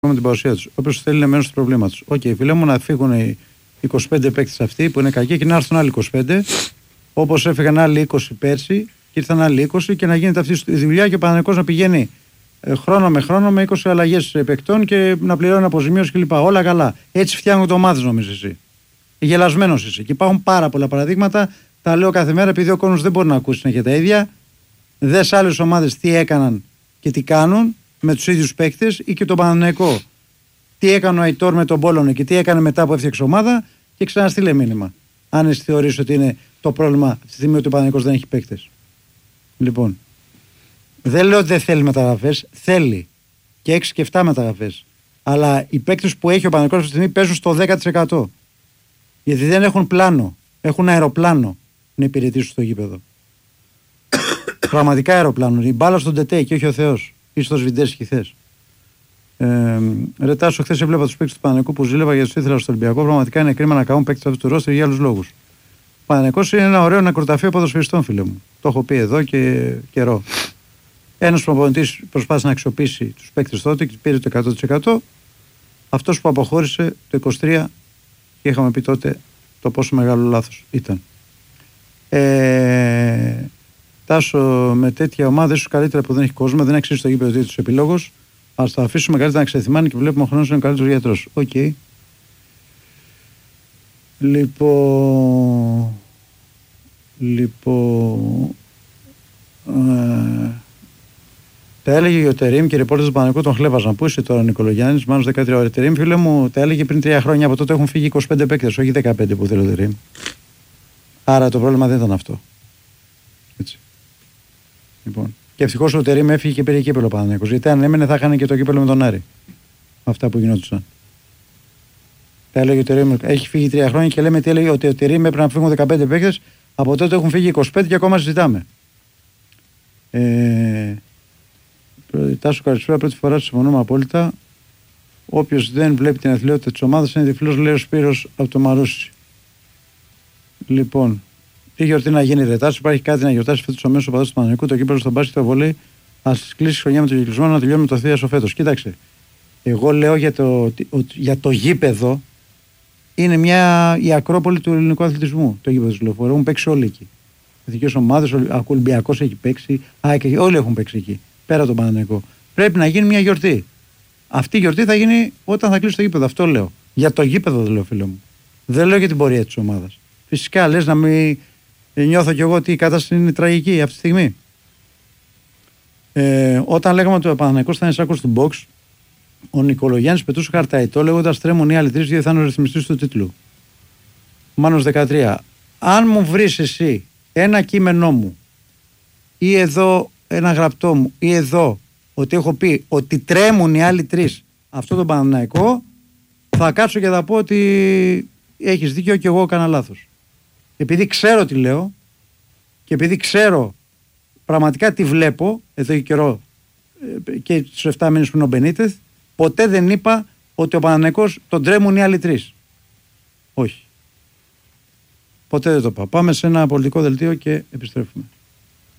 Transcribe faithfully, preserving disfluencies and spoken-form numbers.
με την παρουσία τους. Όποιος θέλει είναι μέρος του προβλήματος. Οκ, okay, φίλε μου, να φύγουν οι είκοσι πέντε παίκτες αυτοί που είναι κακοί και να έρθουν άλλοι είκοσι πέντε, όπως έφυγαν άλλοι είκοσι πέρσι και ήρθαν άλλοι είκοσι και να γίνεται αυτή η δουλειά και ο Παναθηναϊκός να πηγαίνει ε, χρόνο με χρόνο με είκοσι αλλαγές παικτών και να πληρώνει αποζημίωση κλπ. Όλα καλά. Έτσι φτιάχνουν ομάδες, νομίζεις εσύ. Γελασμένος είσαι. Και υπάρχουν πάρα πολλά παραδείγματα. Τα λέω κάθε μέρα επειδή ο κόσμος δεν μπορεί να ακούσει συνέχεια τα ίδια. Δες άλλες ομάδες τι έκαναν και τι κάνουν με τους ίδιους παίκτες ή και τον Παναθηναϊκό. Τι έκανε ο Αϊτόρ με τον Πόλωνο και τι έκανε μετά που έφτιαξε ομάδα και ξαναστείλε μήνυμα. Αν εσύ θεωρείς ότι είναι το πρόβλημα αυτή τη στιγμή ότι ο Παναθηναϊκός δεν έχει παίκτες. Λοιπόν, δεν λέω ότι δεν θέλει μεταγραφές, θέλει και έξι και επτά μεταγραφές. Αλλά οι παίκτες που έχει ο Παναθηναϊκός αυτή τη στιγμή παίζουν στο δέκα τοις εκατό. Γιατί δεν έχουν πλάνο, έχουν αεροπλάνο να υπηρετήσουν στο γήπεδο. Πραγματικά αεροπλάνο. Η μπάλα στον Τετέ και όχι ο Θεός. Ή στο Σβιντέρσκι χθες. Ε, ρε Τάσο, χθες έβλεπα τους παίκτες του Παναθηναϊκού που ζήλευα για τους ήθελα στο Ολυμπιακό. Πραγματικά είναι κρίμα να κάνουν παίκτες αυτού του ρόστερ για άλλους λόγους. Ο Παναθηναϊκός είναι ένα ωραίο νεκροταφείο ποδοσφαιριστών, φίλε μου. Το έχω πει εδώ και καιρό. Ένας προπονητής προσπάθησε να αξιοποιήσει τους παίκτες τότε και πήρε το εκατό τοις εκατό. Αυτός που αποχώρησε το είκοσι τρία και είχαμε πει τότε το πόσο μεγάλο λάθος ήταν. Ε, Τάσο, με τέτοια ομάδα ίσως καλύτερα που δεν έχει κόσμο, δεν αξίζει το γήπεδο του επιλόγος. Ας το αφήσουμε καλύτερα να ξεθυμάνει και βλέπουμε ο χρόνος είναι ο καλύτερος γιατρός. Οκ. Okay. Λοιπόν. Λοιπόν. Ε, τα έλεγε ο Τερίμ και οι ρεπόρτες του Παναθηναϊκού τον χλέβαζαν. Πού είσαι τώρα, Νικολογιάννης, μάλλον δεκατρία ώρα. Τερίμ, φίλε μου, τα έλεγε πριν τρία χρόνια. Από τότε έχουν φύγει είκοσι πέντε παίκτες, όχι δεκαπέντε που θέλει ο Τερίμ. Άρα το πρόβλημα δεν ήταν αυτό. Έτσι. Λοιπόν. Και ευτυχώς ο Τερίμ έφυγε και πήρε κύπελλο ο Παναθηναϊκός. Γιατί αν έμενε θα είχαν και το κύπελλο με τον Άρη. Αυτά που γινόντουσαν. Τα έλεγε ο Τερίμ, έχει φύγει τρία χρόνια και λέμε τι έλεγε ότι ο Τερίμ έπρεπε να φύγουν δεκαπέντε παίκτες. Από τότε έχουν φύγει είκοσι πέντε και ακόμα συζητάμε. Ε, Τάσο, καλησπέρα. Πρώτη φορά συμφωνούμε απόλυτα. Όποιος δεν βλέπει την αθλειότητα της ομάδας είναι τυφλός, λέει ο Σπύρος από το Μαρούσι. Λοιπόν, τι γιορτή να γίνει, ρε Τάσο, υπάρχει κάτι να γιορτάσει φέτος ο μέσος οπαδός του Παναθηναϊκού, το κύπελλο στον μπάσκετ, το βολέι. Ας κλείσει η χρονιά με το κυκλισμό να τελειώνουμε το Θείασο φέτος. Κοίταξε. Εγώ λέω για το, για το γήπεδο. Είναι μια, η Ακρόπολη του ελληνικού αθλητισμού. Το γήπεδο του Λεωφορείου. Έχουν παίξει όλοι εκεί. Εθνικές ομάδες, ο Ολυμπιακός έχει παίξει. Α, και όλοι έχουν παίξει εκεί. Πέρα τον Παναθηναϊκό. Πρέπει να γίνει μια γιορτή. Αυτή η γιορτή θα γίνει όταν θα κλείσει το γήπεδο. Αυτό λέω. Για το γήπεδο δεν λέω, φίλε μου. Δεν λέω για την πορεία της ομάδας. Φυσικά λες να μην νιώθω κι εγώ ότι η κατάσταση είναι τραγική αυτή τη στιγμή. Ε, όταν λέγαμε ότι ο Παναθηναϊκός θα είναι σάκος του box, ο Νικολογιάννης πετούσε χαρταετό λέγοντας τρέμουν οι άλλοι τρεις γιατί θα είναι ο ρυθμιστής του τίτλου. Μάνος δεκατρία. Αν μου βρεις εσύ ένα κείμενό μου ή εδώ ένα γραπτό μου ή εδώ ότι έχω πει ότι τρέμουν οι άλλοι τρεις αυτό το Παναθηναϊκό, θα κάτσω και θα πω ότι έχεις δίκιο και εγώ έκανα λάθος. Επειδή ξέρω τι λέω και επειδή ξέρω πραγματικά τι βλέπω εδώ και καιρό και στους επτά μήνες που είναι ο Μπενίτεθ, ποτέ δεν είπα ότι ο Παναθηναϊκός τον τρέμουν οι άλλοι τρεις. Όχι. Ποτέ δεν το είπα. Πάμε σε ένα πολιτικό δελτίο και επιστρέφουμε.